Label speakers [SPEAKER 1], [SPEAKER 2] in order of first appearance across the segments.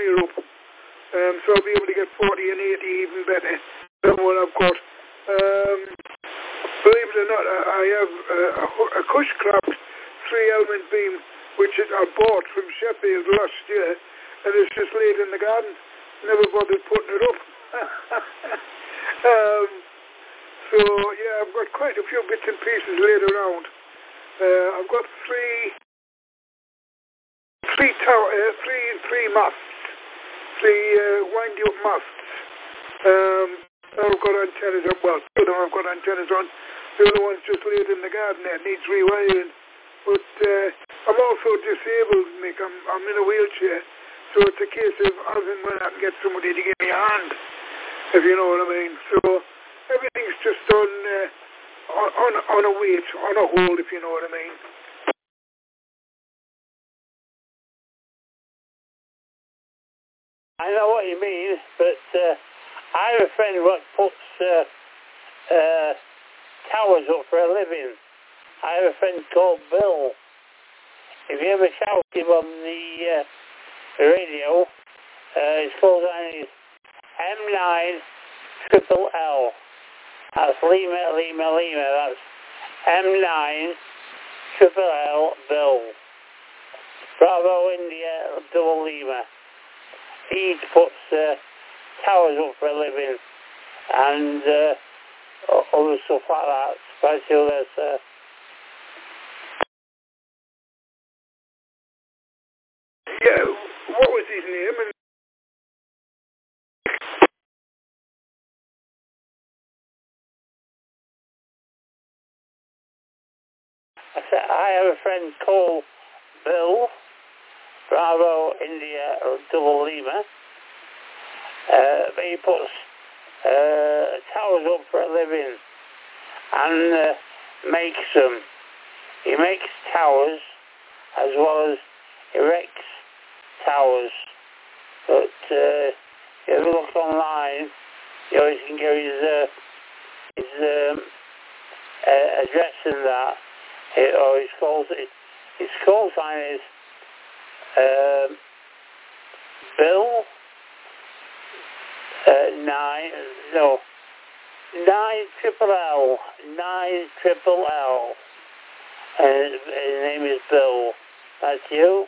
[SPEAKER 1] higher up. So I'll be able to get 40 and 80 even better than what I've got. Believe it or not, I have a Cushcraft 3-element beam which I bought from Sheffield last year, and it's just laid in the garden. Never bothered putting it up. So yeah, I've got quite a few bits and pieces laid around. I've got three masts, windy up masts. I've got antennas on. Well, two of them I've got antennas on. The other one's just laid in the garden there, needs rewiring. But I'm also disabled, Mick. I'm in a wheelchair, so it's a case of as and when I can get somebody to give me a hand, if you know what I mean. So everything's just on a weight, on a hold, if you know what I mean.
[SPEAKER 2] I know what you mean, but I have a friend what puts towers up for a living. I have a friend called Bill. If you ever shout him on the radio, his call sign is M9LLL. That's Lima. That's M9LLL Bill. Bravo India Double Lima. He puts towers up for a living and other stuff like that. Especially there's
[SPEAKER 1] yeah, what was his name?
[SPEAKER 2] I have a friend called Bill, Bravo India Double Lima. He puts towers up for a living and makes them. He makes towers as well as erects towers. But if you look online, you always can get his address and that. Or his call sign is Bill 9LLL. And his name is Bill. That's you?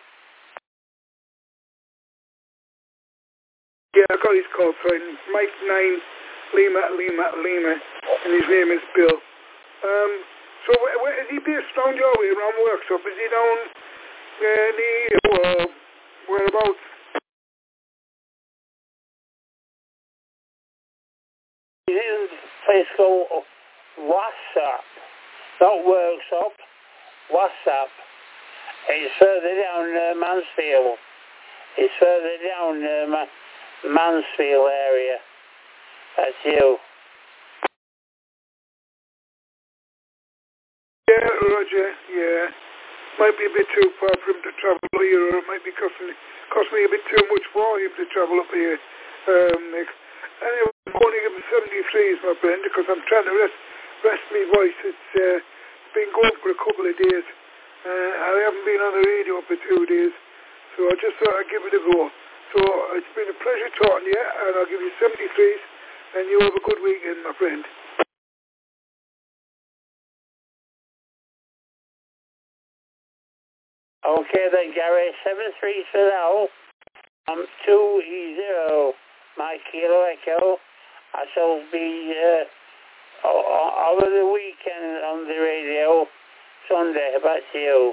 [SPEAKER 1] Yeah, I got his call sign. Mike 9 Lima, and his name is Bill. So where is he based around your way, around workshop? Is he down near or whereabouts?
[SPEAKER 2] He's in a place called WhatsApp. Not workshop, WhatsApp. It's further down Mansfield. It's further down Mansfield area. That's you.
[SPEAKER 1] Yeah, Roger, yeah. Might be a bit too far for him to travel here, or it might be cost me a bit too much for him to travel up here, Nick. Anyway, I'm only giving 73s, my friend, because I'm trying to rest my voice. It's been going for a couple of days. I haven't been on the radio for 2 days, so I just thought I'd give it a go. So it's been a pleasure talking to you, and I'll give you 73s, and you have a good weekend, my friend.
[SPEAKER 2] Okay then, Gary. 73 for now. 2E0, my Kilo Echo. I shall be over the weekend on the radio. Sunday, back to you.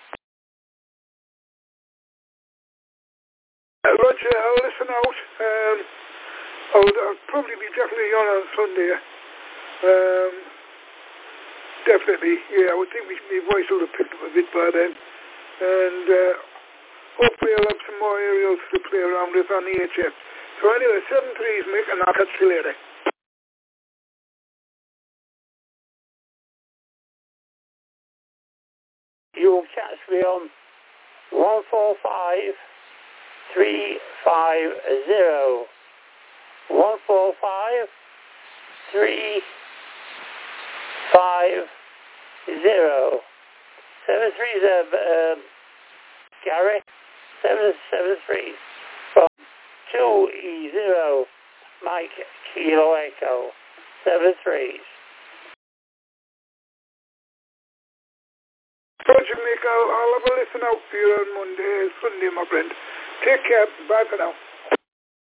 [SPEAKER 1] Roger, I'll listen out. I'll probably be definitely on Sunday. Definitely, yeah. I would think my voice will have picked up a bit by then. And hopefully I'll have some more aerials to play around with on the HF. So anyway, 73s, Mick, and I'll catch you later.
[SPEAKER 2] You'll catch me on 145 350. 145 350. 73's Gary. 773. OE0 Mike Kilo Echo 73.
[SPEAKER 1] So Jamaica, I'll have a listen out for you on Monday, Sunday, my friend. Take care. Bye for now.